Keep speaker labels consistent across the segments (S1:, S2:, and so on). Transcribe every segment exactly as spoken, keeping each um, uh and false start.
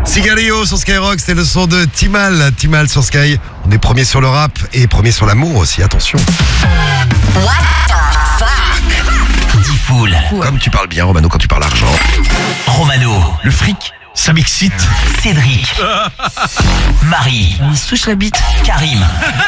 S1: Sigario sur Skyrock, c'est le son de Timal. Timal sur Sky. On est premier sur le rap et premier sur l'amour aussi, attention.
S2: What the fuck?
S3: Diffoul.
S1: Comme tu parles bien, Romano, quand tu parles argent.
S3: Romano.
S4: Le fric, ça m'excite.
S3: Cédric. Marie.
S2: Il se touche la bite.
S3: Karim.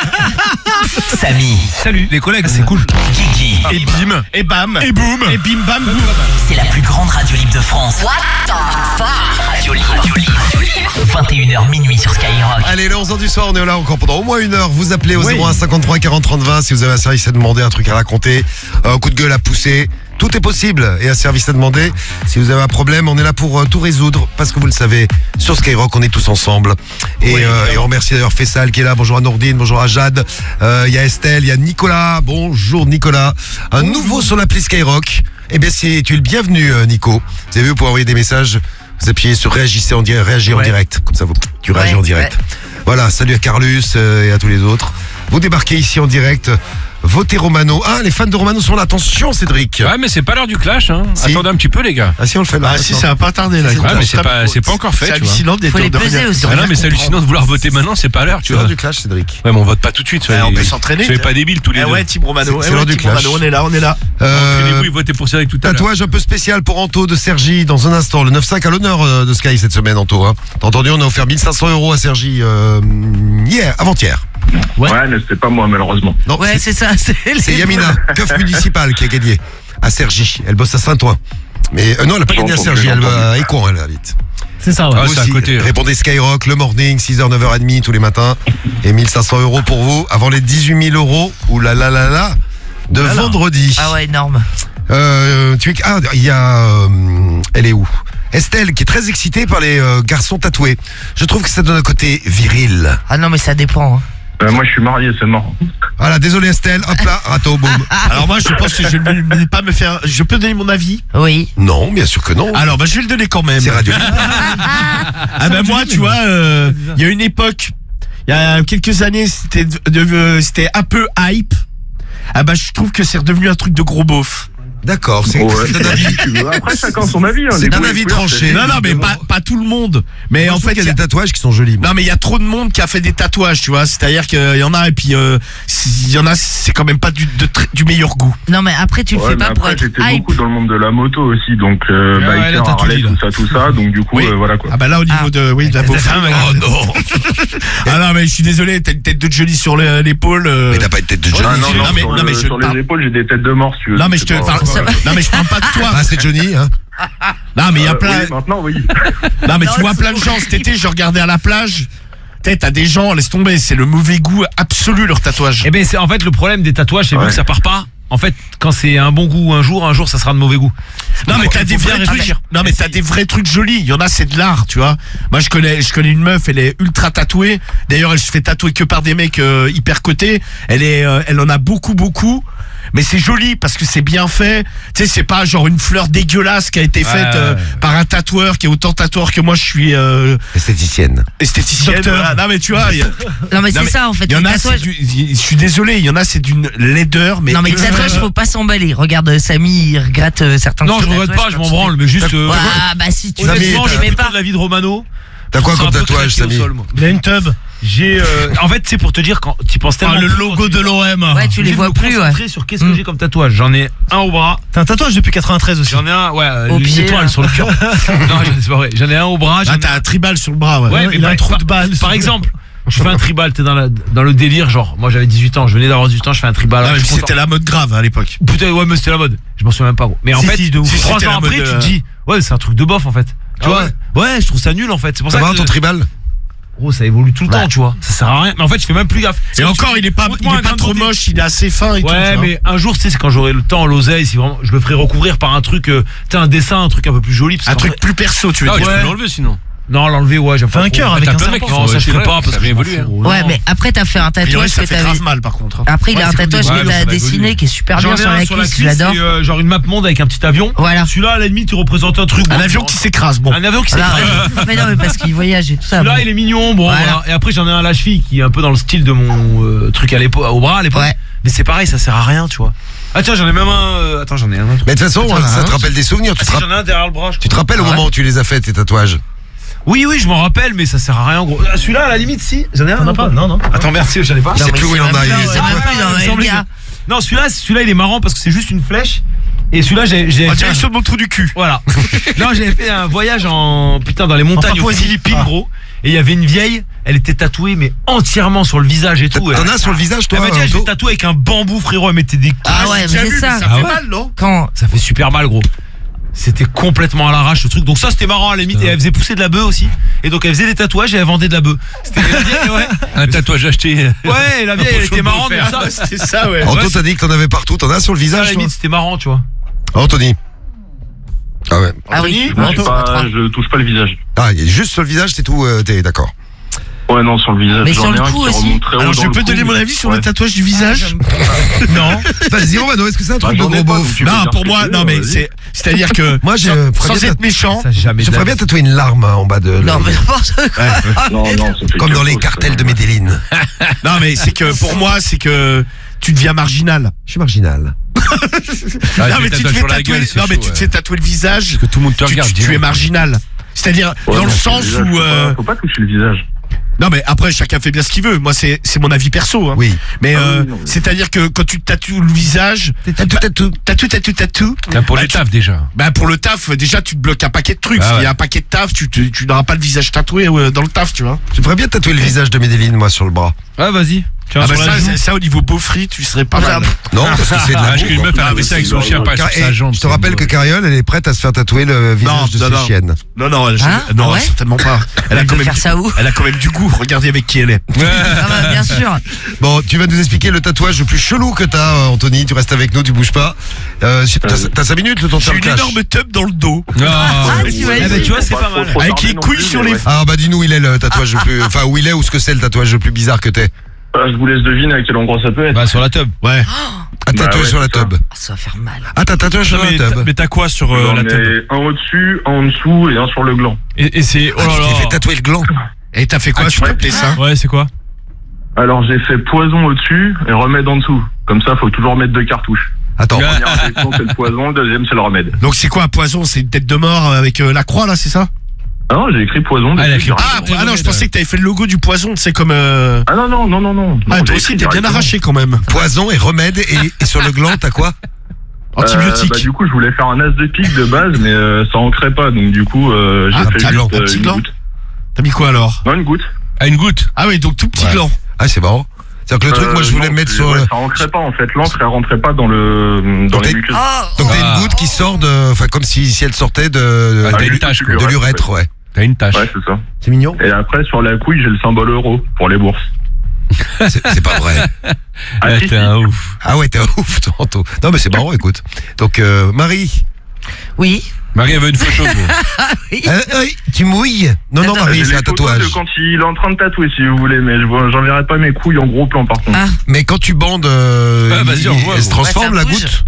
S3: Samy.
S4: Salut les collègues, c'est cool.
S3: Guigui.
S4: Et bim, et bam, et boum, et bim bam boum.
S3: C'est la plus grande radio libre de France.
S2: What the fuck?
S3: Radio libre. Radio libre. vingt et une heures minuit sur Skyrock.
S1: Allez, le onze heures du soir, on est là encore pendant au moins une heure. Vous appelez au
S4: Oui.
S1: zéro un cinquante-trois quarante trente vingt si vous avez un service à demander, un truc à raconter, un coup de gueule à pousser. Tout est possible et un service à demander. Si vous avez un problème, on est là pour euh, tout résoudre parce que vous le savez, sur Skyrock, on est tous ensemble. Et,
S4: Oui,
S1: euh, et on remercie d'ailleurs Faisal qui est là. Bonjour à Nourdine, bonjour à Jade. Euh, Il y a Estelle, il y a Nicolas. Bonjour Nicolas. Un nouveau sur l'appli Skyrock. Eh bien, c'est tu es le bienvenu, euh, Nico. Vous avez vu, pour envoyer des messages, vous appuyez sur réagissez en direct, réagir en
S4: Ouais.
S1: direct. Comme ça, vous, tu réagis
S2: Ouais,
S1: en direct. Voilà, salut à Carlus euh, et à tous les autres. Vous débarquez ici en direct. Votez Romano. Ah, les fans de Romano sont là. Attention, Cédric.
S5: Ouais, mais c'est pas l'heure du clash, hein.
S1: Si.
S5: Attendez un petit peu, les gars.
S1: Ah si, on le fait là.
S4: Ah si, ça va pas tarder là.
S5: Ouais, mais c'est pas, c'est pas encore fait,
S4: C'est
S5: tu vois.
S4: hallucinant d'être
S2: Faut les
S4: de
S2: peser
S4: rien-
S2: aussi.
S4: de
S5: Ah
S4: rien
S5: non, mais c'est
S4: comprendre.
S5: hallucinant de vouloir voter maintenant, c'est pas l'heure, tu
S1: C'est
S5: vois.
S1: l'heure du clash, Cédric.
S5: Ouais, mais on vote pas tout de suite, soyez,
S4: Ouais, on peut s'entraîner,
S5: soyez
S4: tiens.
S5: pas débiles tous les
S4: Eh
S5: deux.
S4: ouais, Team Romano,
S1: C'est-
S4: eh
S1: c'est
S4: ouais,
S1: l'heure du
S4: Team Romano,
S1: clash.
S4: on est là, on est là.
S1: Euh,
S5: Entraînez-vous et votez pour Cédric tout à l'heure.
S1: tatouage un peu spécial pour Anto de Sergi dans un instant. Le neuf cinq à l'honneur euh, de Sky cette semaine, Anto. Hein. T'as entendu, on a offert mille cinq cents euros à Sergi euh, hier, avant-hier.
S4: Ouais.
S6: Ouais, mais c'était pas moi, malheureusement.
S1: Non,
S2: Ouais,
S1: c'est,
S2: c'est ça. C'est
S1: c'est
S2: les-
S1: Yamina, keuf municipal, qui a gagné à Sergi. Elle bosse à Saint-Ouen. Mais euh, non, elle a pas
S6: J'ai
S1: gagné à
S6: entendu,
S1: Sergi,
S6: j'ai
S1: elle va à
S6: entendu.
S1: Écouen, elle habite.
S7: C'est ça, ouais.
S5: Ah,
S1: Vous
S5: c'est à
S1: aussi,
S5: côté.
S1: répondez Skyrock, le morning, six heures, neuf heures trente tous les matins. Et mille cinq cents euros pour vous avant les dix-huit mille euros, ou là là là là, de vendredi.
S2: Ah ouais, énorme.
S1: Euh, tu es... Ah, il y a... euh, elle est où? Estelle, qui est très excitée par les euh, garçons tatoués. Je trouve que ça donne un côté viril.
S2: Ah non, mais ça dépend. hein.
S6: Euh, moi, je suis marié, c'est mort.
S1: Voilà, désolé Estelle, hop là, râteau, boum.
S4: Alors moi, je pense que je ne vais pas me faire. Je peux donner mon avis.
S2: Oui.
S1: Non, bien sûr que non.
S4: Alors, bah, je vais le donner quand même.
S1: C'est radio.
S4: Ah ben moi, tu vois, euh, il y a une époque, il y a quelques années, c'était de- de- c'était un peu hype. Ah bah je trouve que c'est redevenu un truc de gros beauf.
S1: D'accord, c'est
S6: Ouais.
S1: c'est un avis.
S6: Après, chacun son avis. Hein,
S1: C'est
S6: les
S1: un
S6: goûts et
S1: avis
S6: les couleurs,
S1: tranché.
S6: c'est-
S4: Non non mais pas, pas tout le monde. Mais
S1: Moi,
S4: en
S1: je trouve
S4: fait,
S1: qu'il y
S4: il y
S1: a
S4: a-
S1: des tatouages qui sont jolis. moi.
S4: non mais il y a trop de monde qui a fait des tatouages, tu vois. C'est-à-dire qu'il y en a et puis euh, il y en a, c'est quand même pas du, de tr- du meilleur goût.
S2: Non, mais après, tu le
S6: Ouais,
S2: fais
S6: mais
S2: pas pour
S6: après,
S2: être
S6: j'étais
S2: hype.
S6: beaucoup dans le monde de la moto aussi, donc euh,
S5: Ah ouais,
S6: biker,
S5: là, t'as tout
S6: Harley,
S5: dit, là.
S6: tout ça, tout ça, donc du coup,
S4: Oui.
S6: euh, voilà quoi.
S4: Ah bah là au niveau
S2: Ah.
S4: de oui de la beauf. Oh non. Ah non mais je suis désolé, t'as une tête de Johnny sur le- l'épaule. euh.
S1: Mais t'as pas une tête de
S4: Ouais,
S1: Johnny.
S6: Ah, non,
S4: non,
S6: non,
S4: mais-
S6: sur,
S4: non,
S6: le-
S4: mais je
S6: sur
S4: parle-
S6: les épaules, j'ai des têtes de mort, si tu veux.
S4: Non mais
S6: c'est
S4: je te
S6: pas-
S4: parle.
S6: voilà.
S4: Non mais je parle pas de toi.
S1: Ah, c'est Johnny, hein.
S4: Non mais il y a
S6: Euh,
S4: plein.
S6: oui, maintenant, oui.
S4: Non mais
S2: Non,
S4: tu vois
S2: c'est
S4: plein de gens cet été, je regardais à la plage. T'sais, t'as des gens, laisse tomber, c'est le mauvais goût absolu leur tatouage.
S7: Eh ben c'est en fait le problème des tatouages, c'est vu
S6: Ouais.
S7: que ça part pas. En fait, quand c'est un bon goût un jour, un jour ça sera de mauvais goût.
S4: Non mais
S7: Faut-
S4: t'as des
S7: faut bien
S4: vrais trucs.
S7: réfléchir.
S4: Non mais t'as des vrais trucs jolis. Il y en a, c'est de l'art, tu vois. Moi je connais, je connais une meuf, elle est ultra tatouée. D'ailleurs, elle se fait tatouer que par des mecs euh, hyper cotés. Elle est, euh, elle en a beaucoup beaucoup. Mais c'est joli parce que c'est bien fait. Tu sais, c'est pas genre une fleur dégueulasse qui a été faite
S7: Ouais,
S4: euh,
S7: ouais.
S4: par un tatoueur qui est autant tatoueur que moi. Je suis euh,
S1: Esthéticienne.
S4: esthéticienne.
S7: Docteur.
S4: Voilà. Non mais tu vois. il y a-
S2: Non, mais
S4: Non,
S2: c'est
S4: mais
S2: ça, en fait.
S4: Il y en
S2: les
S4: a, c'est
S2: tatouages.
S4: du, je suis désolé, il y en a, c'est d'une laideur, mais.
S2: Non, mais les tatouages, faut pas s'emballer. Regarde, euh, Samy, il regrette euh, certains
S7: Non,
S2: de
S7: je
S2: ses
S7: regrette pas,
S2: tatouages
S7: je m'en
S2: quand
S7: branle, mais juste. euh,
S2: Ouais, bah si tu
S7: Honnêtement,
S1: Samy,
S7: je
S2: t'aimais
S7: suis
S2: pas.
S7: plutôt de l'avis de Romano.
S1: T'as quoi
S7: C'est
S1: comme
S7: un peu
S1: tatouage,
S7: craqué au
S1: Samy?
S7: sol, moi. Il a une tub. J'ai. euh, en fait, c'est pour te dire quand tu penses tellement.
S4: Ah, le
S7: plus
S4: logo
S7: quand tu-
S4: de l'O M.
S2: Ouais, tu les
S7: Obligé de
S2: vois
S7: me
S2: plus, ouais.
S7: concentrer sur qu'est-ce que
S2: Mm.
S7: j'ai comme tatouage. J'en ai un au bras.
S8: T'as un tatouage depuis quatre-vingt-treize aussi.
S7: J'en ai un, ouais, euh,
S2: Au
S7: une
S2: pied,
S7: étoile
S2: là.
S7: sur le cœur. Non, c'est pas vrai. J'en ai un au bras. j'en
S4: Ah,
S7: ai
S4: t'as un tribal sur le bras, ouais.
S7: Ouais,
S8: Ouais,
S7: mais
S8: il a
S7: par-
S8: un trou
S7: par-
S8: de balle.
S7: Par exemple, je fais un tribal, t'es dans, la, dans le délire, genre, moi j'avais dix-huit ans, je venais d'avoir dix-huit ans, je fais un tribal.
S4: Ah,
S7: je
S4: mais
S7: suis content.
S4: c'était la mode grave à l'époque.
S7: Putain, ouais, mais c'était la mode. Je m'en souviens même pas, gros. Mais en
S8: Si,
S7: fait,
S8: si, de ouf.
S4: Si,
S7: trois
S4: c'était
S7: ans
S4: la
S7: après,
S4: mode,
S7: tu
S4: euh,
S7: te dis, ouais, c'est un truc de bof en fait. Tu
S1: Ah
S7: vois
S1: ouais
S7: Ouais, je trouve ça nul en fait. C'est pour
S1: Ça
S7: ça
S1: va
S7: que.
S1: ton tribal?
S7: Gros, ça évolue tout le
S2: Ouais.
S7: temps, tu vois. Ça sert à rien. Mais en fait, je fais même plus gaffe.
S4: Et
S7: C'est
S4: encore,
S7: tu-
S4: il est pas, il
S7: montre-moi
S4: est
S7: un
S4: pas
S7: grain de
S4: trop
S7: beauté.
S4: moche, il est assez fin et tout.
S7: Ouais,
S4: tu vois.
S7: mais un jour, tu sais, c'est quand j'aurai le temps, l'oseille, si vraiment, je le ferai recouvrir par un truc, euh, tu sais, un dessin, un truc un peu plus joli. Parce
S4: Un
S7: qu'en
S4: truc
S7: fait-
S4: plus perso, tu veux
S5: Ah,
S4: dire.
S5: tu
S7: Ouais.
S5: peux l'enlever sinon.
S7: Non, l'enlever, ouais, j'aime
S8: Fais
S7: pas.
S8: un
S7: trop.
S8: cœur
S7: Mais
S8: avec
S7: t'as
S8: un
S7: plein de
S8: serpent.
S7: mecs qui
S5: Non,
S7: font-
S5: ça,
S7: je
S5: je
S7: ferai
S5: ferais,
S7: pas parce
S5: ça,
S7: que
S5: je
S7: je
S5: m'en
S7: m'en
S5: évolue,
S7: fous.
S5: hein.
S7: Non.
S2: Ouais, mais après, t'as fait un
S4: A priori,
S2: tatouage
S4: ça
S2: que
S4: fait
S2: t'avais.
S4: grave mal, par contre. hein.
S2: Après, il
S7: Ouais,
S2: a un
S7: c'est comme
S2: tatouage
S7: des-
S2: que
S7: ouais,
S2: t'as
S7: ça va
S2: dessiné
S7: évoluer.
S2: qui est super
S7: J'en
S2: bien
S7: ai
S2: sur
S7: un
S2: la
S7: sur la
S2: cuisse, je
S7: cuisse,
S2: l'adore.
S7: c'est euh, genre une map monde avec un petit avion.
S2: Voilà.
S7: Celui-là, à la limite, il représente un truc.
S4: Un
S7: bon,
S4: avion
S7: genre,
S4: qui s'écrase, bon.
S7: Un avion qui
S2: Alors,
S7: s'écrase.
S2: euh, mais non, mais parce qu'il voyage et tout ça.
S7: Là,
S2: bon.
S7: il est mignon, bon,
S2: Voilà.
S7: voilà. Et après, j'en ai un à la cheville qui est un peu dans le style de mon euh, truc à l'épaule, au bras à l'époque.
S2: Ouais.
S7: Mais c'est pareil, ça sert à rien, tu vois. Ah, tiens, j'en ai même un. euh, Attends, j'en ai un autre.
S1: Mais de toute façon,
S2: Attends,
S1: ça
S2: hein.
S1: te rappelle des souvenirs. Tu
S7: Ah,
S1: te,
S7: si,
S1: rapp-
S7: j'en ai un derrière le bras, je
S1: tu te
S7: crois.
S1: rappelles au
S2: Ouais.
S1: moment où tu les as fait, tes tatouages?
S7: Oui, oui, je m'en rappelle, mais ça sert à rien, gros. Ah, celui-là, à la limite, si. J'en ai un.
S5: T'en as pas? Non, non.
S7: Attends, merci, j'en ai pas.
S1: Il sait plus où il en a. il-
S2: Il
S1: c'est
S2: sait
S1: quoi
S2: même plus, il en
S7: Il
S2: avait
S7: semblait
S2: bien.
S7: que- Non, celui-là, celui-là, il est marrant parce que c'est juste une flèche. Et celui-là, j'ai, j'ai
S4: En
S7: fait un-
S4: direction de mon trou du cul.
S7: Voilà. Non, j'avais fait un voyage en putain dans les montagnes aux
S4: Papouasie.
S7: Philippines,
S4: Ah.
S7: gros. Et il y avait une vieille, elle était tatouée mais entièrement sur le visage et tout.
S1: T'en
S7: Elle-
S1: as sur le visage, toi
S7: Elle m'a dit, je
S1: Anto
S7: l'ai tatoué avec un bambou, frérot. Elle mettait des coups.
S2: Ah ouais,
S4: j'ai
S2: mais
S4: déjà
S2: c'est
S4: vu,
S2: ça.
S4: Ça
S7: Ah
S4: fait
S7: ouais.
S4: mal, non?
S2: Quand
S7: Ça fait super mal, gros. C'était complètement à l'arrache, le truc. Donc ça, c'était marrant à la limite. Et elle faisait pousser de la bœuf aussi. Et donc elle faisait des tatouages et elle vendait de la bœuf. C'était ouais.
S5: Un tatouage acheté.
S7: Ouais, la vieille, elle était marrante, mais ça,
S4: C'était ça, ouais.
S1: Anto,
S7: Ouais,
S1: t'as dit que t'en avais partout. T'en as sur le
S7: ça, à la
S1: visage, toi
S7: limite, c'était marrant, tu vois.
S1: Anthony. Ah ouais.
S2: Ah oui.
S6: Moi,
S2: Anto,
S6: j'ai pas-
S2: Antoine.
S6: je touche pas le visage.
S1: Ah, il est juste sur le visage, c'est tout. euh, T'es d'accord.
S6: Ouais, non, sur le visage.
S2: Mais
S6: J'en
S2: sur
S6: ai
S2: le
S6: un
S2: cou
S6: qui
S2: aussi.
S6: remonte très haut
S4: Alors,
S6: dans
S4: je
S6: le
S4: peux
S6: cou,
S4: donner mon
S6: mais-
S4: avis sur
S6: ouais.
S4: le tatouage du visage?
S7: Non.
S1: Vas-y, Romano, est-ce que c'est un
S6: Bah,
S1: truc de
S6: j'en ai
S1: gros
S6: pas,
S1: beauf
S6: donc tu peux
S4: Non,
S6: dire
S4: pour
S6: ce que
S4: moi,
S6: tu veux,
S4: non, mais
S6: vas-y.
S4: c'est, c'est-à-dire que,
S1: Moi, j'ai-
S4: sans,
S1: ferais
S4: sans
S1: bien
S4: être méchant,
S7: Ça, jamais
S1: Je
S7: de la
S1: ferais bien
S7: vie.
S1: tatouer une larme hein, en bas de.
S2: Non,
S1: le-
S2: mais n'importe quoi.
S6: Non, non, ça fait
S1: Comme dans
S6: quelque
S1: les
S6: chose,
S1: cartels
S6: ça.
S1: de Medellin.
S4: non, mais c'est que, pour moi, c'est que tu deviens marginal.
S1: Je suis marginal.
S5: Ah,
S4: non,
S5: les
S4: mais tu te
S5: tatouages
S4: fais
S5: sur la
S4: tatouer,
S5: gueule, c'est
S4: non, mais
S5: chaud,
S4: tu te
S5: ouais.
S4: fais tatouer le visage.
S5: Que tout le monde te
S4: Tu,
S5: regarde.
S4: tu- tu es
S5: direct.
S4: marginal. C'est-à-dire,
S6: Ouais,
S4: dans
S6: non,
S4: le
S6: sur
S4: sens
S6: visage,
S4: où,
S6: faut
S4: euh,
S6: pas- Faut pas toucher le visage.
S4: non, mais après, chacun fait bien ce qu'il veut. Moi, c'est, c'est mon avis perso, hein.
S1: Oui.
S4: Mais,
S6: Ah
S4: euh,
S6: oui, non, mais-
S4: c'est-à-dire que quand tu te tatoues le visage,
S1: Tatou, tatou.
S4: tatou, tatou, tatou,
S5: Ah, Pour
S4: bah,
S5: les
S4: tu-
S5: tafs déjà.
S4: bah, pour le taf, déjà, tu te bloques un paquet de trucs.
S5: Ah
S4: S'il y
S5: ouais.
S4: a un paquet de taf, tu, te- tu n'auras pas le visage tatoué euh, dans le taf, tu vois.
S1: Je ferais bien tatouer le visage de Medellin, moi, sur le bras.
S7: Ah, vas-y. Tiens,
S4: Ah, bah,
S7: sur la
S4: ça,
S7: joue.
S4: c'est- ça, au niveau beaufrie, tu serais pas mal.
S1: Non, parce que c'est de la
S5: Ah, je
S1: boue,
S5: une
S1: quoi.
S5: meuf, elle a fait ça avec son chien, pas
S1: Car-
S5: sur
S1: et
S5: sa jambe.
S1: je te rappelle que Cariole, elle est prête à se faire tatouer le visage
S4: Non,
S1: de
S4: non,
S1: ses
S4: non.
S1: chiennes.
S4: Non, non, elle-
S2: Hein
S4: non,
S2: Ah ouais
S4: certainement pas. Elle a
S2: Elle
S4: quand
S2: veut
S4: même,
S2: faire ça où?
S4: elle a quand même du goût. Regardez avec qui elle est.
S2: Ah bah, bien sûr.
S1: Bon, tu vas nous expliquer le tatouage le plus chelou que t'as, euh, Anthony. Tu restes avec nous, tu bouges pas. Euh, je- t'as, t'as cinq minutes, le temps de
S4: J'ai
S1: faire le
S4: une
S1: clash.
S4: énorme tub dans le dos.
S2: Ah,
S6: Ouais,
S2: tu
S6: ouais,
S2: vas
S7: Eh ben,
S2: essayer.
S7: tu vois, c'est
S6: faut
S7: pas
S6: trop-
S7: mal.
S6: trop
S4: Avec
S6: tarder
S4: les
S6: non
S4: couilles
S6: plus,
S4: sur
S6: mais
S4: les-
S6: ouais.
S1: Ah bah dis-nous, il est le tatouage le plus... Enfin, où il est ou ce que c'est le tatouage le plus bizarre que t'aies.
S6: Ah, je vous laisse deviner à quel endroit ça peut être.
S7: Bah, sur la tub.
S4: Ouais.
S1: Ah,
S6: Bah
S1: tatouage
S6: ouais,
S1: sur la
S6: c'est ça.
S1: tub.
S2: Ah, ça va faire mal.
S1: Ah, t'as tatouage sur
S5: Non,
S1: la
S5: mais
S1: tub.
S5: t'as- mais t'as quoi sur euh,
S6: J'en
S5: la tub?
S6: ai un au-dessus, un en dessous et un sur le gland.
S5: Et et c'est. Oh
S1: Ah,
S5: là
S1: tu t'es fait
S5: là.
S1: tatouer le gland.
S4: Et t'as fait quoi
S1: Ah,
S4: sur
S6: ouais.
S4: tes seins?
S5: Ouais, c'est quoi?
S6: Alors j'ai fait poison au-dessus et remède en dessous. Comme ça, faut toujours mettre deux cartouches.
S1: Attends.
S5: Ouais.
S6: La première injection, c'est le poison, le deuxième, c'est le remède.
S4: Donc c'est quoi un poison? C'est une tête de mort avec euh, la croix là, c'est ça?
S6: Ah non, j'ai écrit poison.
S5: Ah, elle a
S6: dessus,
S5: écrit-
S6: j'ai
S4: Ah,
S6: rien.
S4: ah non, je pensais que t'avais fait le logo du poison, c'est comme. Euh...
S6: Ah non, non, non, non, non.
S4: Ah,
S6: Non,
S4: toi
S6: j'ai
S4: aussi,
S6: écrit
S4: t'es bien
S6: directement.
S4: arraché quand même.
S1: Poison et remède. Et, et sur le gland, t'as quoi?
S4: Antibiotique.
S6: Euh, bah, du coup, je voulais faire un as de pique de base, mais euh, ça ancrait pas. Donc du coup, euh, j'ai
S4: Ah,
S6: fait
S1: petit
S6: juste
S1: gland,
S6: euh,
S4: un petit
S6: une
S4: gland.
S6: goutte.
S4: T'as mis quoi alors?
S6: Non, une goutte.
S5: Ah, une goutte.
S4: Ah oui, donc tout petit
S1: Ouais.
S4: gland.
S1: Ah, c'est marrant. C'est-à-dire que le truc,
S6: Euh,
S1: moi, je voulais
S6: non,
S1: me mettre
S6: c'est-
S1: sur
S6: ouais,
S1: le...
S6: Ça ancrait pas en fait. L'encre, elle rentrait pas dans le dans
S1: Donc,
S6: les
S1: t'es-
S6: muqueuses.
S2: Oh,
S1: Donc t'as
S5: Ah.
S1: une goutte qui sort de... Enfin, comme si, si elle sortait de...
S5: Ah, t'as
S6: du
S5: une
S6: coup,
S5: tache,
S6: tu
S5: quoi.
S6: lui
S1: de
S6: restes,
S1: l'urètre, ouais.
S5: T'as une tache.
S6: Ouais, c'est ça.
S1: C'est mignon.
S6: Et après, sur la couille, j'ai le symbole euro pour les bourses.
S1: C'est c'est pas vrai.
S6: Ah,
S5: Ah,
S6: si,
S5: t'es
S6: si.
S5: un ouf.
S1: Ah ouais, t'es un ouf, tantôt. Non, mais c'est marrant, écoute. Donc, euh, Marie,
S2: oui.
S5: Marie, elle veut une photo. gros.
S2: Oui.
S1: euh, euh, tu mouilles. Non, non,
S2: Attends,
S1: Marie,
S6: J'ai
S1: c'est
S6: les
S1: un
S6: photos
S1: tatouage.
S6: de quand il est en train de tatouer, si vous voulez, mais je vois- j'enverrai pas mes couilles en gros plan par contre.
S2: Ah.
S1: Mais quand tu bandes, euh,
S5: Ah, vas-y,
S1: il-
S5: on voit,
S1: elle se
S5: gros.
S1: transforme,
S2: Ouais, ça
S1: la
S2: bouge.
S1: goutte.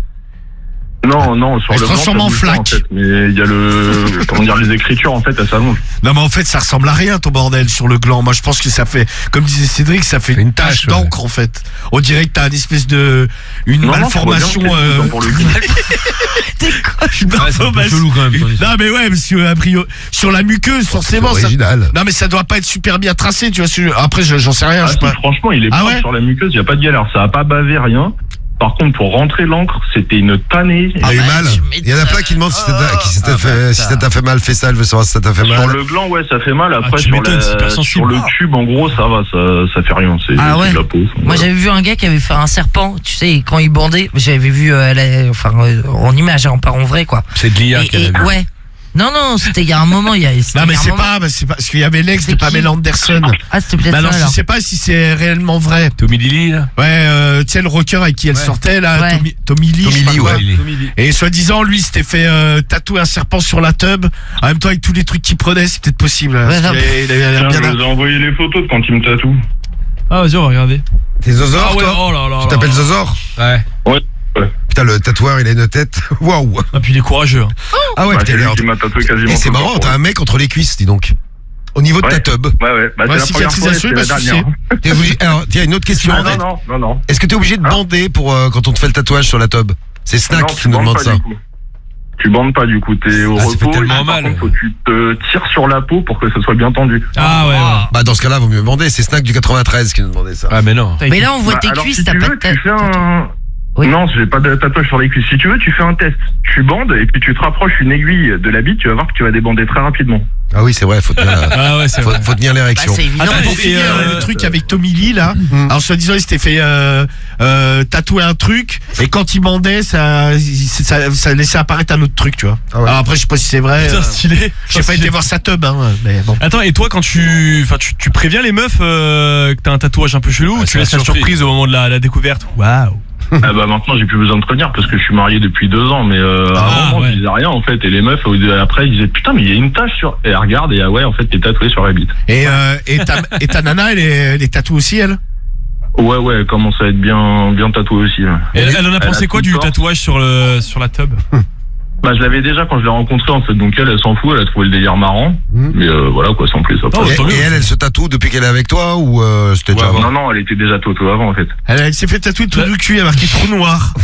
S6: Non, non, sur
S4: Elle
S6: le
S4: se
S6: blanc,
S4: transforme
S6: ça
S4: en
S6: bouge pas,
S4: flaque.
S6: en fait, mais il y a le, comment dire, les écritures en fait, elles s'allongent.
S4: Non mais en fait ça ressemble à rien ton bordel sur le gland. Moi je pense que ça fait, comme disait Cédric, ça fait
S5: C'est
S4: une
S5: une
S4: tache
S5: tache, ouais.
S4: d'encre en fait. On dirait que t'as une espèce de une
S6: Non, non,
S4: malformation.
S6: je vois bien
S4: euh,
S6: que c'est pour le cul.
S2: T'es quoi?
S4: une
S5: Ouais, c'est un peu
S4: malformation.
S5: chelou quand même. ton histoire.
S4: Non mais ouais, parce que a priori sur la muqueuse forcément
S1: C'est
S4: ça.
S1: original.
S4: Non mais ça doit pas être super bien tracé, tu vois. sur- Après je- j'en sais rien.
S6: Ah,
S4: je sais
S6: si,
S4: pas.
S6: franchement, il est
S4: Ah
S6: propre
S4: ouais
S6: sur la muqueuse, il y a pas de galère, ça a pas bavé rien. Par contre, pour rentrer l'encre, c'était une tannée.
S1: T'as eu
S2: bah,
S1: mal.
S2: tu
S1: Il y en a plein qui demandent si ça t'a qui ça t'a
S2: Ah,
S1: fait,
S2: bah,
S1: si ça t'a fait mal, fais ça, elle veut savoir si ça t'a fait
S6: Sur
S1: mal.
S6: le gland, ouais, ça fait mal. Après,
S5: Ah, tu
S6: sur,
S5: m'étonnes, c'est hyper
S6: la,
S5: sensible.
S6: sur le tube, en gros, ça va, ça, ça fait rien. C'est
S2: Ah
S6: c'est
S2: ouais.
S6: de la peau.
S2: Moi
S6: Voilà.
S2: j'avais vu un gars qui avait fait un serpent, tu sais, quand il bandait, j'avais vu euh, la- enfin euh, en image, hein, pas en vrai quoi.
S5: C'est de l'I A
S2: Et,
S5: qu'elle
S2: et-
S5: a vu.
S2: ouais. Non non, c'était il y a un moment, il y a. c'était
S4: Non mais
S2: il y a un
S4: c'est
S2: moment.
S4: pas, bah, c'est pas parce qu'il y avait l'ex de
S2: C'est qui
S4: Pamela Anderson.
S2: Ah c'était peut-être
S4: Bah alors
S2: ça
S4: je
S2: alors.
S4: sais pas si c'est réellement vrai.
S5: Tommy Lily, là.
S4: Ouais, euh, tu sais le rocker avec qui elle sortait là,
S2: Ouais.
S4: Tommy, Tommy Lee.
S1: Tommy
S4: je sais pas
S1: Lee,
S4: quoi.
S1: ouais.
S4: Et soi-disant, lui, s'était fait euh, tatouer un serpent sur la tub. En même temps, avec tous les trucs qu'il prenait, c'est peut-être possible. hein,
S2: Ouais,
S4: parce
S2: non.
S4: qu'il avait- il avait l'air
S6: Tiens,
S4: bien.
S6: je vous ai envoyé les photos de quand il me tatoue.
S5: Ah, vas-y, on va regarder.
S1: T'es Zozor,
S5: Ah ouais,
S1: toi
S5: oh là là.
S1: Tu t'appelles Zozor?
S5: Ouais.
S1: Putain, le tatoueur, il a une tête. Waouh.
S5: Ah, puis il est courageux. hein.
S1: Ah ouais,
S6: Bah,
S1: putain,
S6: c'est
S1: il a
S6: lui
S1: l'air
S6: qui
S1: de-
S6: m'a tatoué quasiment.
S1: Et c'est
S6: tout le
S1: marrant,
S6: corps,
S1: t'as
S6: ouais.
S1: un mec entre les cuisses, dis donc. Au niveau de ta
S6: Ouais.
S1: tub.
S6: Ouais, ouais. Bah,
S4: Ouais,
S6: c'est la première fois et
S4: cicatrisation,
S6: c'est la
S4: il m'a
S6: dernière.
S1: T'es obligé- Alors, tiens, une autre question.
S6: Ah, non, non, non, non.
S1: Est-ce que t'es obligé de
S6: Hein
S1: bander pour euh, quand on te fait le tatouage sur la tub? C'est Snack
S6: Non,
S1: qui
S6: tu
S1: nous
S6: bandes
S1: demande
S6: pas,
S1: ça.
S6: du coup. Tu bandes pas du coup, t'es au
S7: Ah, ça fait
S6: repos.
S7: tellement
S6: et par
S7: mal.
S6: contre, faut que tu te tires sur la peau pour que ça soit bien tendu.
S7: Ah ouais, ouais.
S1: Bah dans ce cas-là, vaut mieux bander. C'est Snack du quatre-vingt-treize qui nous demandait ça.
S7: Ah mais non.
S2: Mais là, on voit
S6: Bah,
S2: tes
S6: alors,
S2: cuisses,
S6: si
S2: t'as
S6: tu
S2: pas
S6: veux,
S2: de tête.
S6: tu fais un...
S2: Oui.
S6: Non, j'ai pas de tatouage sur les cuisses. Si tu veux, tu fais un test. Tu bandes et puis tu te rapproches une aiguille de la bite, tu vas voir que tu vas débander très rapidement.
S1: Ah oui, c'est vrai, faut tenir, la-
S7: Ah ouais, c'est
S1: faut,
S7: vrai.
S1: faut tenir
S2: Bah,
S1: l'érection.
S2: c'est évident.
S4: Attends, pour
S7: et,
S4: finir
S7: euh,
S4: le truc avec Tommy Lee là,
S1: Mhm.
S4: alors soi-disant il s'était fait euh, euh, tatouer un truc et quand il bandait ça, ça, ça laissait apparaître un autre truc, tu vois.
S1: Ah ouais.
S4: Alors après je sais pas si c'est vrai.
S7: Putain,
S4: euh,
S7: stylé.
S4: J'ai pas été voir sa tub, hein, mais bon.
S7: Attends, et toi quand tu enfin tu, tu préviens les meufs euh, que t'as un tatouage un peu chelou
S5: Ah,
S7: ou tu
S5: c'est
S7: laisses
S5: la
S7: la
S5: surprise.
S7: surprise au moment de la, la découverte? Waouh.
S6: Ah bah maintenant j'ai plus besoin de prévenir parce que je suis marié depuis deux ans, mais euh,
S7: Ah,
S6: avant
S7: ouais.
S6: je disais rien en fait, et les meufs au- après ils disaient putain mais il y a une tache sur, et elles regardent et ah ouais en fait t'es tatoué sur la bite.
S4: Et, euh, et, ta, et ta nana elle est, elle est tatouée aussi elle.
S6: Ouais ouais, elle commence à être bien bien tatouée aussi. Ouais.
S7: Elle, elle en a
S6: Elle
S7: pensé
S6: a
S7: quoi
S6: tout
S7: du
S6: le temps.
S7: tatouage sur le sur la tub?
S6: Bah je l'avais déjà quand je l'ai rencontrée en fait, donc elle elle s'en fout, elle a trouvé le délire marrant,
S1: Mhm.
S6: mais euh, voilà quoi, sans plus après.
S7: Oh,
S1: Et,
S7: tant mieux.
S1: et elle, elle se tatoue depuis qu'elle est avec toi ou euh, c'était déjà
S7: Ouais,
S1: avant?
S6: Non non, elle était déjà tatouée avant en fait.
S4: Elle, elle s'est fait tatouer tout le cul, elle a marqué trou noir.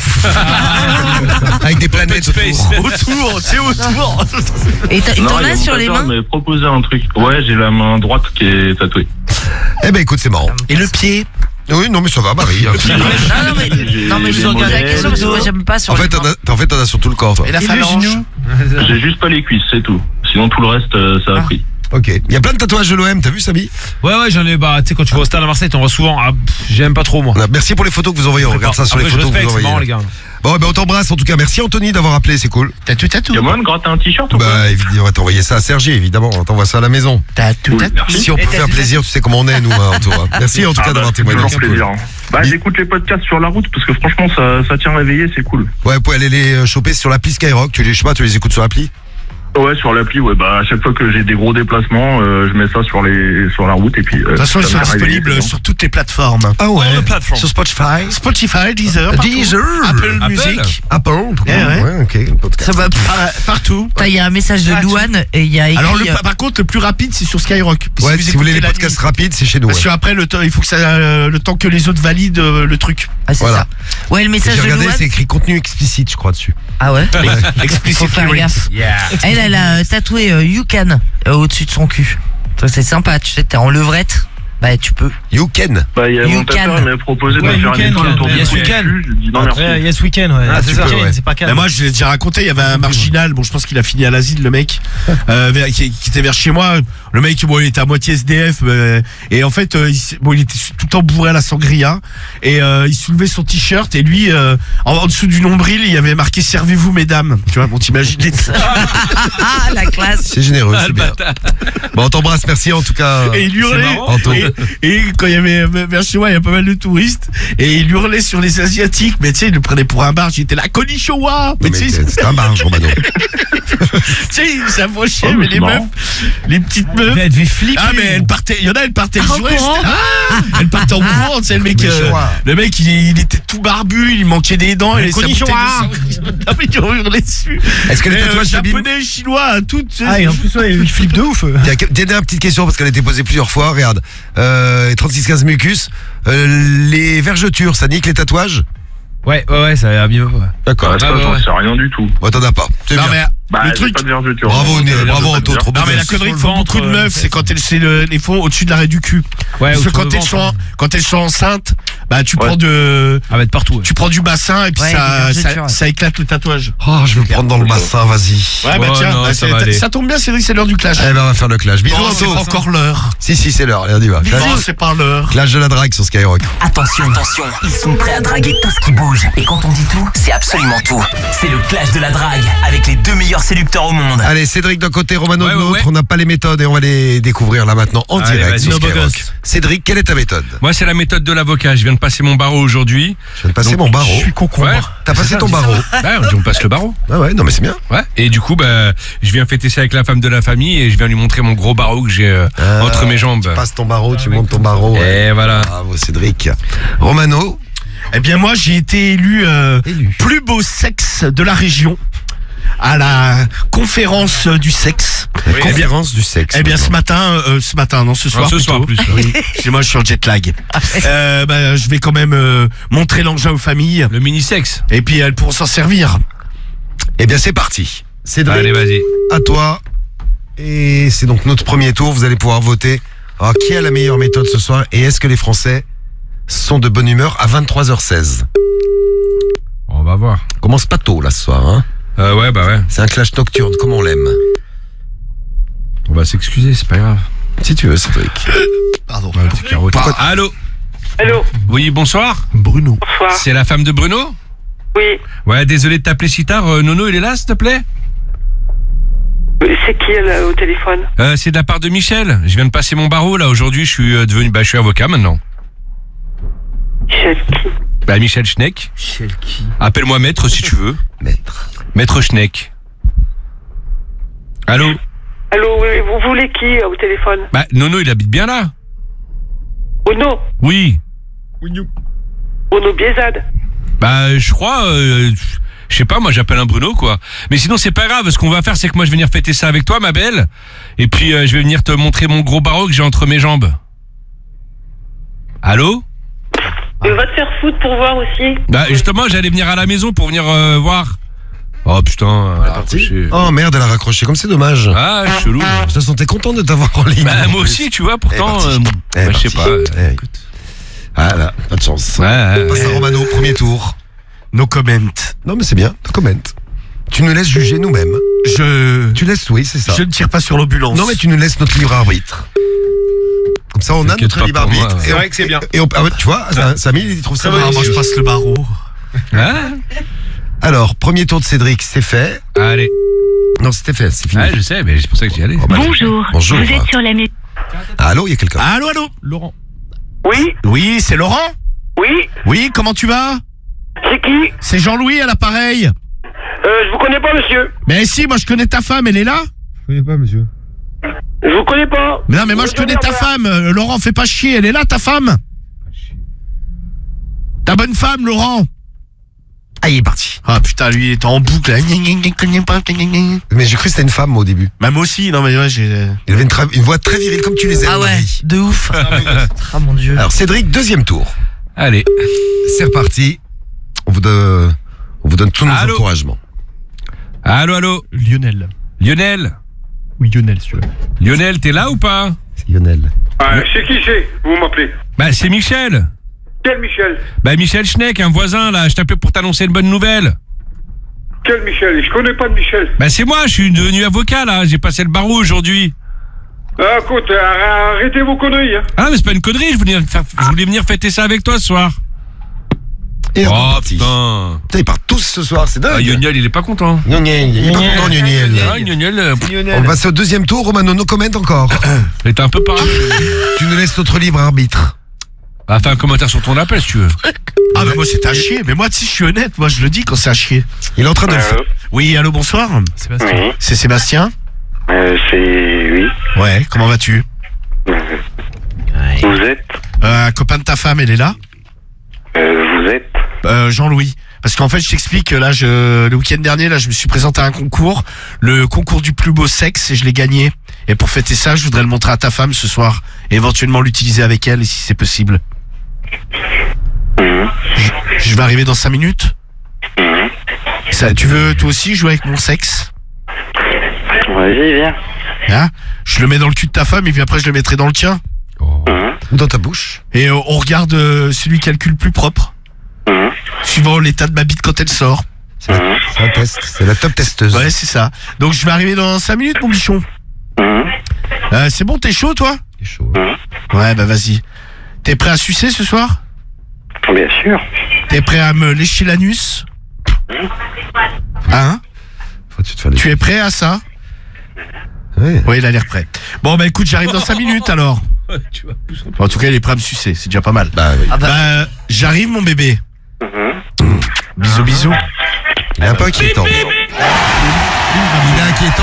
S1: Avec des planètes
S7: Space.
S1: autour.
S4: Autour, tu sais autour.
S2: Et t'as- et
S6: Non,
S2: t'en
S6: il y a
S2: as
S6: mon
S2: sur les
S6: tatoueur
S2: mains?
S6: m'a proposé un truc. Ouais, j'ai la main droite qui est tatouée.
S1: Eh ben écoute, c'est marrant.
S4: Et le pied.
S1: Oui, non mais ça va, Marie.
S2: Non, non, mais, non, mais je
S6: J'ai
S2: vous pose la
S6: les
S2: question parce que moi j'aime pas sur
S1: En
S2: les
S1: fait, t'en
S2: mains.
S1: as, en fait, t'en as sur tout le corps, toi.
S4: Et la
S2: Et le
S4: phalange.
S2: genou.
S6: J'ai juste pas les cuisses, c'est tout. Sinon tout le reste, euh, ça a
S2: Ah.
S6: pris.
S1: Ok. Il y a plein de tatouages de l'O M, t'as vu, Samy?
S7: Ouais ouais, j'en ai bah tu sais quand tu vas au stade à Marseille, t'en vois souvent. Ah, pff, j'aime pas trop moi.
S1: Voilà, merci pour les photos que vous envoyez. On regarde ça sur les
S7: Après, je
S1: photos que vous
S7: respecte, c'est marrant les
S1: envoyez.
S7: gars.
S1: Bon, ben on t'embrasse en tout cas. Merci Anthony d'avoir appelé, c'est cool.
S4: Tatou tatou.
S6: Y'a moyen de gratter un t-shirt ou pas?
S1: Bah évidemment, on va t'envoyer ça à Sergi, évidemment. On t'envoie ça à la maison.
S4: Tatou
S6: Oui,
S4: tatou.
S6: merci.
S1: Si on peut faire plaisir, tu sais comment on est, nous, hein, Anto, hein. Merci en tout cas
S6: Ah bah,
S1: d'avoir
S6: c'est
S1: témoigné.
S6: toujours
S1: c'est cool.
S6: plaisir. hein. Bah
S1: Bi-
S6: j'écoute les podcasts sur la route parce que franchement ça, ça tient réveillé, c'est cool.
S1: Ouais, vous pouvez aller les euh, choper sur l'appli Skyrock. Tu les, je sais pas, tu les écoutes sur l'appli?
S6: Ouais, sur l'appli, ouais, bah à chaque fois que j'ai des gros déplacements, euh, je mets ça sur les sur la route et puis. euh,
S4: De toute façon, ils
S6: ça
S4: sont
S6: me fait réveiller,
S4: disponibles
S6: c'est
S4: sur toutes les plateformes.
S1: Ah ouais.
S7: All the platforms.
S1: Sur Spotify,
S4: Spotify, Deezer, partout.
S1: Deezer,
S4: Apple
S7: Apple.
S4: Music,
S1: Apple.
S4: Eh ouais.
S1: Ouais, ok. Podcast.
S2: Ça va.
S4: par- partout.
S2: Il y a un message de
S4: Ah,
S2: Louane et il y a écrit.
S4: Alors le,
S2: euh,
S4: par contre, le plus rapide, c'est sur Skyrock.
S1: Ouais, si vous voulez les
S4: écoutez la
S1: podcasts
S4: nuit.
S1: rapides, c'est chez nous.
S4: Parce
S1: ouais.
S4: qu'après, le temps, il faut que ça, euh, le temps que les autres valident euh, le truc.
S2: Ah, c'est
S1: Voilà.
S2: ça. Ouais, le
S1: Et
S2: message
S1: J'ai
S2: de
S1: regardé,
S2: Louane.
S1: c'est écrit contenu explicite, je crois, dessus.
S2: Ah ouais? Faut
S4: Explicit
S2: faire
S4: hearing.
S2: gaffe. Elle, elle a euh, tatoué euh, You Can euh, au-dessus de son cul. Ça, c'est sympa, tu sais, t'es en levrette. Bah, tu peux.
S1: You can.
S6: Bah, il y a
S2: You
S6: mon tatoueur,
S2: can.
S6: il m'a proposé de
S5: Ouais,
S6: me
S5: You
S6: faire une
S5: can,
S6: étoile
S5: ouais.
S6: autour du
S5: Yes,
S6: cou
S5: You
S6: et
S5: can.
S6: du cul. Je dis non merci.
S5: Ouais, Yes Weekend, ouais.
S1: Ah,
S5: c'est
S1: tu
S5: ça,
S1: peux, ouais.
S5: c'est pas
S4: Bah,
S5: calme.
S4: moi, je l'ai déjà raconté. Il y avait un marginal. Bon, je pense qu'il a fini à l'asile, le mec, euh, vers- qui, qui était vers chez moi. Le mec, bon, il était à moitié S D F. euh, et en fait, euh, il, s- bon, il était tout le temps bourré à la sangria. Et euh, il soulevait son t-shirt. Et lui, euh, en, en dessous du nombril, il y avait marqué "Servez-vous, mesdames". Tu vois, bon, t'imagines les-
S2: Ah, la classe.
S1: C'est généreux, c'est bien. Bon, on t'embrasse, merci en tout cas.
S4: Et il hurlait.
S1: Anto.
S4: Et, et quand il y avait euh, vers chez moi, il y a pas mal de touristes. Et il hurlait sur les Asiatiques. Mais tu sais, il le prenait pour un barge. Il était là, Konnichiwa. Mais
S1: Mais
S4: tu sais,
S1: c'est un barge, Romano.
S4: tu sais, il s'approchait,
S6: Oh, mais
S4: mais
S6: c'est
S4: les
S6: marrant.
S4: meufs, les petites meufs.
S5: Elle devait flipper.
S4: Ah mais elle partait, il y en a, elle partait
S2: En
S4: jouer.
S2: courant.
S4: Ah, elle partait en courant, tu sais le mec,
S1: Mais
S4: euh,
S1: joie.
S4: le mec il, il était tout barbu, il manquait des dents, et sa
S5: Konnichiwa.
S4: bouteille de sang- Ah mais ils ont hurlé dessus.
S1: Est-ce que les
S4: Et, euh,
S1: tatouages s'abîment?
S4: japonais, chinois, tout. tu sais.
S5: Ah, et en plus, ouais, il flippe de ouf.
S1: Tiens, dernière petite question parce qu'elle a été posée plusieurs fois. Regarde, euh, trente-six quinze mucus, euh, les vergetures, ça nique les tatouages?
S5: Ouais, ouais, ouais, ça abîme. Ouais.
S1: D'accord.
S6: Bah, ça,
S5: Ah, ouais,
S6: j'en
S5: ouais.
S6: sais rien du tout.
S1: Ouais, t'en as pas. C'est
S4: Non
S1: bien.
S4: mais
S6: Bah,
S4: le
S6: j'ai
S4: truc.
S6: pas de vergeture.
S1: Bravo,
S6: Donc,
S1: Né-
S6: euh,
S1: bravo,
S6: j'ai pas de
S1: Anto,
S6: vergeture.
S1: trop beau
S4: Non mais la
S1: gosse.
S4: connerie
S5: Sur
S4: que
S5: le
S4: font beaucoup de
S5: ventre,
S4: meufs,
S5: euh,
S4: c'est quand elles c'est le, les font au-dessus de l'arrêt du cul.
S5: Ouais,
S4: Parce que
S5: autour
S4: quand
S5: du
S4: elles
S5: ventre,
S4: sont
S5: hein.
S4: quand elles sont enceintes, bah tu
S6: Ouais.
S4: prends de
S5: Ah, va être partout. ouais.
S4: tu prends du bassin et puis
S2: Ouais,
S4: ça,
S2: des
S4: ça
S2: vergetures, ouais.
S4: ça éclate le tatouage.
S1: Oh, je vais me prendre dans le bassin, vas-y.
S4: Ouais bah
S5: Oh,
S4: tiens,
S5: non,
S4: bah,
S5: ça
S4: c'est-
S5: va aller.
S4: ça tombe bien, c'est vrai que c'est l'heure du clash.
S1: Eh ben, on va faire le clash. Bisous,
S4: Non, c'est
S1: Anto.
S4: pas encore l'heure.
S1: Si, si, c'est l'heure. Allez, on y va. Clash,
S4: Non, c'est pas l'heure.
S1: clash de la drague sur Skyrock.
S3: Attention, attention, ils sont prêts à draguer tout ce qui bouge. Et quand on dit tout, c'est absolument tout. C'est le clash de la drague avec les deux meilleurs séducteurs au monde.
S1: Allez, Cédric d'un côté, Romano
S7: Ouais,
S1: de
S7: ouais,
S1: l'autre.
S7: ouais.
S1: On n'a pas les méthodes et on va les découvrir là maintenant en
S5: Allez,
S1: direct
S5: vas-y,
S1: sur
S5: nos beaux
S1: Skyrock.
S5: gosses.
S1: Cédric, quelle est ta méthode?
S7: Moi c'est la méthode de l'avocat, je viens de passer mon barreau aujourd'hui.
S1: Je viens de passer
S7: Donc,
S1: mon barreau.
S5: Je suis concombre.
S7: Ouais.
S1: T'as passé ton barreau.
S7: Bah, on passe le barreau.
S1: Ah ouais, non mais c'est bien.
S7: Ouais. Et du coup bah je viens fêter ça avec la femme de la famille et je viens lui montrer mon gros barreau que j'ai euh,
S1: Ah,
S7: entre mes jambes.
S1: Tu passes ton barreau, tu montes ton barreau. ouais.
S7: Et voilà.
S1: Bravo Cédric. Romano.
S4: Eh bien moi j'ai été élu, euh,
S1: Élu.
S4: plus beau sexe de la région à la conférence du sexe.
S1: La conférence du sexe.
S4: Eh bien ce matin, euh, ce matin, non ce soir.
S7: ce soir
S4: plutôt.
S7: plus.
S4: Oui, excusez-moi, je suis en jet lag. Euh, bah, je vais quand même euh, montrer l'engin aux familles
S7: Le mini-sexe.
S4: et puis elles pourront s'en servir.
S1: Eh bien, c'est parti. Cédric,
S7: Allez, vas-y.
S1: à toi. Et c'est donc notre premier tour. Vous allez pouvoir voter. Alors, qui a la meilleure méthode ce soir? Et est-ce que les Français sont de bonne humeur à vingt-trois heures seize?
S5: On va voir.
S1: On commence pas tôt, là, ce soir. Hein.
S5: Euh, ouais, bah ouais.
S1: C'est un clash nocturne, comme on l'aime.
S5: On va s'excuser, c'est pas grave.
S1: Si tu veux, Cédric.
S4: Pardon.
S5: Ouais, le petit carreau.
S1: Pourquoi-
S7: Allô.
S8: Allô,
S7: Oui, bonsoir.
S4: Bruno.
S8: bonsoir.
S7: C'est la femme de Bruno?
S8: Oui,
S7: Ouais, désolé de t'appeler si tard. Euh, Nono, il est là, s'il te plaît?
S8: oui, c'est qui là, au téléphone?
S7: Euh, c'est de la part de Michel. Je viens de passer mon barreau, là. Aujourd'hui, je suis euh, devenu, bah, je suis avocat maintenant.
S8: Michel qui?
S7: Bah, Michel Schneck.
S5: Michel qui?
S7: Appelle-moi maître si tu veux.
S1: Maître.
S7: Maître Schneck. Allô?
S8: Allô, oui, vous voulez qui euh, au téléphone?
S7: Bah, Nono, il habite bien là?
S8: Bruno?
S7: Oui.
S8: Bruno Biezade?
S7: Bah, je crois, euh, je sais pas, moi j'appelle un Bruno, quoi. Mais sinon, c'est pas grave. Ce qu'on va faire, c'est que moi je vais venir fêter ça avec toi, ma belle. Et puis, euh, je vais venir te montrer mon gros barreau que j'ai entre mes jambes. Allô?
S8: Il va te faire foutre pour voir aussi.
S7: Bah, justement, j'allais venir à la maison pour venir euh, voir. Oh putain, elle a raccroché.
S1: Oh merde, elle a raccroché, comme c'est dommage.
S7: Ah, chelou.
S1: Je te sentais content de t'avoir en ligne.
S7: Bah, moi aussi, tu vois, pourtant,
S1: Eh,
S7: euh,
S1: parti.
S7: bah,
S1: Eh,
S7: je sais
S1: parti.
S7: pas. euh,
S1: Eh, écoute. Ah là, pas de chance.
S7: Ouais, ouais,
S1: On passe à
S7: ouais.
S1: Romano, premier tour.
S4: No comment.
S1: Non mais c'est bien, no comment. Tu nous laisses juger nous-mêmes.
S4: Je.
S1: Tu laisses, oui, c'est ça.
S4: Je ne tire pas sur l'ambulance.
S1: Non mais tu nous laisses notre libre arbitre. Comme ça on a
S7: T'inquiète
S1: notre
S7: pas
S1: libre
S7: pour moi,
S1: arbitre.
S7: ouais.
S1: Et
S5: C'est
S1: on-
S5: vrai que c'est bien.
S1: Et on, ah ouais, tu vois, ça- Samy il trouve ça
S4: Ah,
S1: vraiment
S4: moi je
S1: mieux.
S4: passe le barreau.
S7: Hein?
S1: Alors, premier tour de Cédric, c'est fait.
S7: Allez.
S1: Non, c'était fait, c'est fini.
S7: Ouais, je sais, mais c'est pour ça que j'y allais.
S1: Oh, bah,
S9: Bonjour.
S1: Bonjour.
S9: Vous êtes sur la mé-
S1: Allô, il y a quelqu'un.
S4: Allô, allô.
S5: Laurent.
S8: Oui,
S4: Oui, c'est Laurent.
S8: oui,
S4: Oui, comment tu vas?
S8: c'est qui?
S4: C'est Jean-Louis à l'appareil.
S8: Euh, je vous connais pas, monsieur.
S4: Mais si, moi je connais ta femme, elle est là?
S5: Je connais pas, monsieur.
S8: Je vous connais pas.
S4: Mais non, mais moi je connais ta femme. Euh, Laurent, fais pas chier, elle est là ta femme? Ta bonne femme, Laurent.
S1: Ah, il est parti.
S4: Ah putain, lui il est en boucle.
S1: Mais j'ai cru que c'était une femme moi, au début.
S4: Bah moi aussi, non mais ouais, j'ai...
S1: Il avait une, tra- une voix très virile comme tu les aimes.
S2: Ah ouais,
S1: Marie.
S2: de ouf. Ah mon dieu.
S1: Alors Cédric, deuxième tour.
S7: Allez.
S1: C'est reparti. On vous donne, on vous donne tous nos
S7: Allô
S1: encouragements.
S7: Allô, allô.
S5: Lionel.
S7: Lionel.
S5: Oui, Lionel, si tu veux.
S7: Lionel, t'es là ou pas?
S1: C'est Lionel.
S6: Ah, c'est qui c'est? Vous m'appelez?
S7: Bah, c'est Michel.
S6: Quel Michel?
S7: Bah, Michel Schneck, un voisin, là. Je t'appelais pour t'annoncer une bonne nouvelle.
S6: Quel Michel? Je connais pas de Michel.
S7: Bah, c'est moi, je suis devenu avocat, là. J'ai passé le barreau aujourd'hui.
S6: Ah, écoute, arr- arrêtez vos conneries, hein.
S7: Ah, mais c'est pas une connerie, je voulais, faire- je voulais venir fêter ça avec toi ce soir.
S1: Et on est
S7: Oh,
S1: parti.
S7: putain.
S1: Putain, ils partent tous ce soir, c'est dingue.
S7: Ah, Lionel, il est pas content.
S1: Lionel, il est pas content, Lionel.
S7: Ah, Lionel, euh,
S1: On va passer au deuxième tour, Romano, no comment encore.
S7: il était un peu parano.
S1: Tu nous laisses notre libre arbitre.
S7: Ah, fais un commentaire sur ton appel, si tu veux.
S4: Ah bah moi c'est à chier, mais moi si je suis honnête, moi je le dis quand c'est à chier.
S1: Il est en train de le faire.
S4: Oui, allô, bonsoir.
S5: Sébastien.
S6: Oui,
S4: C'est Sébastien?
S6: euh, c'est... Oui.
S4: Ouais, comment vas-tu?
S6: Vous êtes?
S4: Euh, un copain de ta femme, elle est là?
S6: Euh, vous êtes?
S4: Euh, Jean-Louis. Parce qu'en fait, je t'explique, là, je, le week-end dernier, là, je me suis présenté à un concours, le concours du plus beau sexe, et je l'ai gagné. Et pour fêter ça, je voudrais le montrer à ta femme ce soir, et éventuellement l'utiliser avec elle, si c'est possible.
S6: Mhm.
S4: Je, je vais arriver dans cinq minutes.
S6: Mhm.
S4: Ça, tu veux, toi aussi, jouer avec mon sexe?
S6: Vas-y, viens.
S4: Hein? Je le mets dans le cul de ta femme, et puis après, je le mettrai dans le tien.
S6: Mhm.
S1: Ou dans ta bouche.
S4: Et euh, on regarde euh, celui qui a le cul le plus propre,
S6: Mhm.
S4: suivant l'état de ma bite quand elle sort.
S1: C'est la- c'est un test. C'est la top testeuse.
S4: Ouais, c'est ça. Donc je vais arriver dans cinq minutes, mon bichon.
S6: Mhm.
S4: Euh, c'est bon, t'es chaud, toi?
S1: C'est chaud.
S4: Ouais, bah vas-y. T'es prêt à sucer ce soir?
S6: Bien sûr.
S4: T'es prêt à me lécher l'anus? Hein?
S1: Faut que tu te fasses les-
S4: Tu es prêt à ça?
S1: Ouais.
S4: Oui, il a l'air prêt. Bon, bah écoute, j'arrive dans cinq minutes alors. En tout cas, il est prêt à me sucer, c'est déjà pas mal.
S1: Bah oui.
S2: Ah bah,
S4: Bah, j'arrive, mon bébé.
S6: Mhm.
S4: Bisous, bisous.
S1: Il est un peu inquiétant. Il est inquiétant.